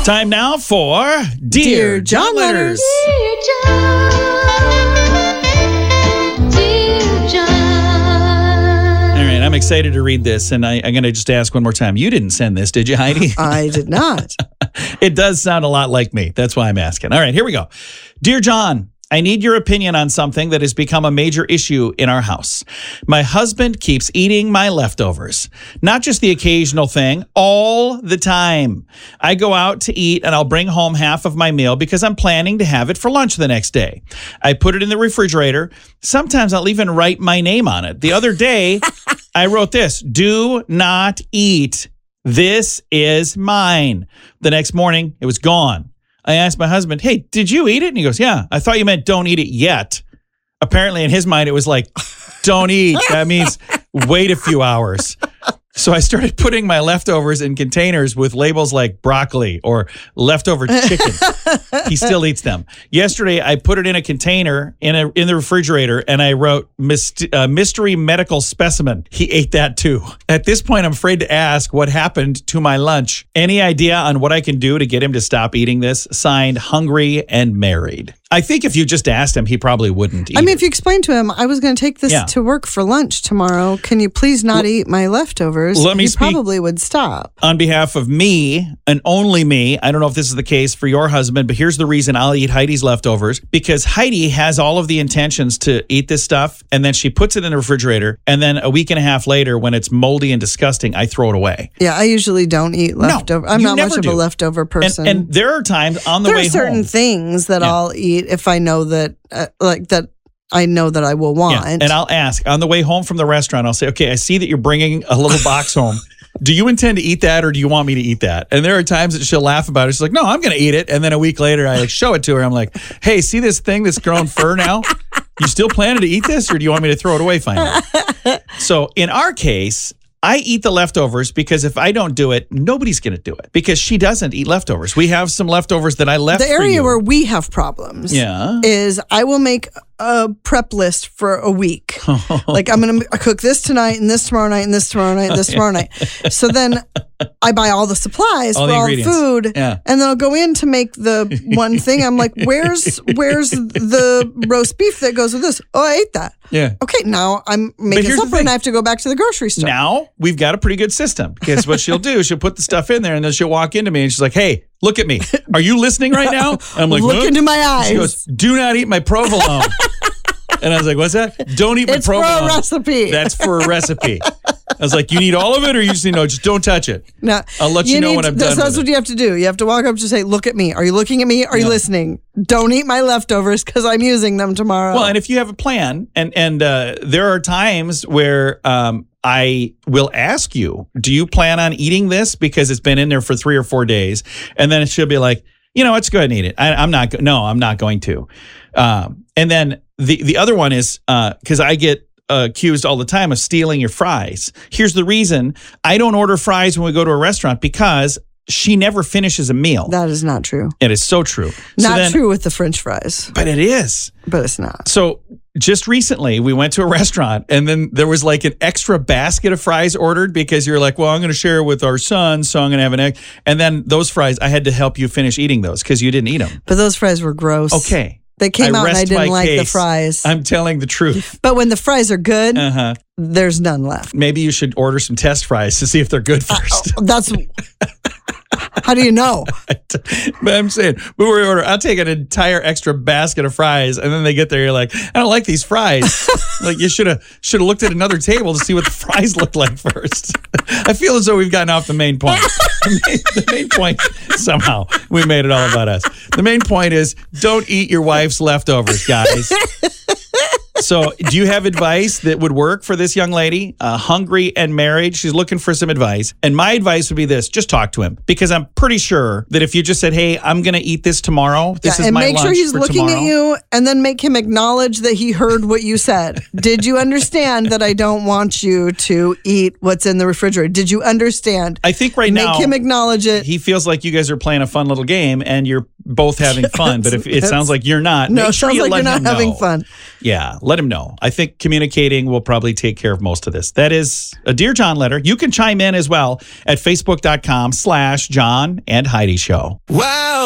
Time now for Dear John Letters. Dear John, Dear John. All right, I'm excited to read this, and I'm going to just ask one more time. You didn't send this, did you, Heidi? I did not. It does sound a lot like me. That's why I'm asking. All right, here we go. Dear John, I need your opinion on something that has become a major issue in our house. My husband keeps eating my leftovers. Not just the occasional thing, all the time. I go out to eat and I'll bring home half of my meal because I'm planning to have it for lunch the next day. I put it in the refrigerator. Sometimes I'll even write my name on it. The other day, I wrote this, "Do not eat. This is mine." The next morning, it was gone. I asked my husband, "Hey, did you eat it?" And he goes, "Yeah, I thought you meant don't eat it yet." Apparently in his mind, it was like, don't eat. That means wait a few hours. So I started putting my leftovers in containers with labels like broccoli or leftover chicken. He still eats them. Yesterday, I put it in a container in the refrigerator, and I wrote mystery medical specimen. He ate that too. At this point, I'm afraid to ask what happened to my lunch. Any idea on what I can do to get him to stop eating this? Signed, Hungry and Married. I think if you just asked him, he probably wouldn't eat I mean, it. if you explain to him, I was going to take this to work for lunch tomorrow. Can you please not eat my leftovers? Let me he speak probably would stop. on behalf of me and only me. I don't know if this is the case for your husband, but here's the reason I'll eat Heidi's leftovers. Because Heidi has all of the intentions to eat this stuff, and then she puts it in the refrigerator, and then a week and a half later, when it's moldy and disgusting, I throw it away. Yeah, I usually don't eat leftover. I'm you not never much do. of a leftover person. And there are times on the there way are certain home. things that I'll eat if I know that, that I know that I will want. And I'll ask on the way home from the restaurant, I'll say, "Okay, I see that you're bringing a little box home. Do you intend to eat that, or do you want me to eat that?" And there are times that she'll laugh about it. She's like, "No, I'm going to eat it." And then a week later, I show it to her. I'm like, "Hey, see this thing that's grown fur now? You still planning to eat this, or do you want me to throw it away finally?" So in our case, I eat the leftovers because if I don't do it, nobody's going to do it because she doesn't eat leftovers. We have some leftovers that I left the for area you. where we have problems is I will make a prep list for a week. Like, I'm going to cook this tonight and this tomorrow night and this tomorrow night and this tomorrow night. So then I buy all the supplies All for the all the ingredients. food, and then I'll go in to make the one thing. I'm like, where's the roast beef that goes with this? Oh, I ate that. Yeah. Okay, now I'm making here's the supper and thing. I have to go back to the grocery store. Now we've got a pretty good system because what she'll do, she'll put the stuff in there and then she'll walk into me and she's like, "Hey, look at me. Are you listening right now?" I'm like, Look "Huh?" into my eyes. She goes, "Do not eat my provolone." And I was like, "What's that?" "Don't eat my It's for a provolone. recipe." That's for a recipe. I was like, "You need all of it, or you just need no? Just don't touch it. No, I'll let you know when I'm done That's with what it." you have to do. You have to walk up to say, "Look at me. Are you looking at me? Are you listening? Don't eat my leftovers because I'm using them tomorrow." Well, and if you have a plan, and there are times where I will ask you, "Do you plan on eating this?" Because it's been in there for 3 or 4 days, and then she'll be like, "Let's go ahead and eat it." I'm not going to. And then the other one is because I get accused all the time of stealing your fries. Here's the reason: I don't order fries when we go to a restaurant because she never finishes a meal. that is not true. It is so true. Not true with the French fries, But it is. but it's not. So just recently, we went to a restaurant, and then there was like an extra basket of fries ordered because you're like, "Well, I'm going to share it with our son, so I'm going to have an egg." And then those fries, I had to help you finish eating those because you didn't eat them. But those fries were gross. Okay. They came out and I rest didn't my like the case. fries. I'm telling the truth. But when the fries are good, there's none left. Maybe you should order some test fries to see if they're good first. That's how do you know? But I'm saying, but we order, I'll take an entire extra basket of fries, and then they get there, you're like, "I don't like these fries." Like, you should have looked at another table to see what the fries looked like first. I feel as though we've gotten off the main point. The main point, somehow, we made it all about us. The main point is, don't eat your wife's leftovers, guys. So do you have advice that would work for this young lady? Hungry and married. She's looking for some advice. And my advice would be this: just talk to him. Because I'm pretty sure that if you just said, "Hey, I'm going to eat this tomorrow. This is and my make lunch sure he's for looking tomorrow." at you and then make him acknowledge that he heard what you said. Did you understand that I don't want you to eat what's in the refrigerator? Did you understand? I think right now, Make him acknowledge it. he feels like you guys are playing a fun little game, and you're both having fun, but if it sounds like you're not, No, make sure sounds you like let you're him not having know. fun. Yeah, let him know. I think communicating will probably take care of most of this. That is a Dear John letter. You can chime in as well at facebook.com/John and Heidi Show. Wow.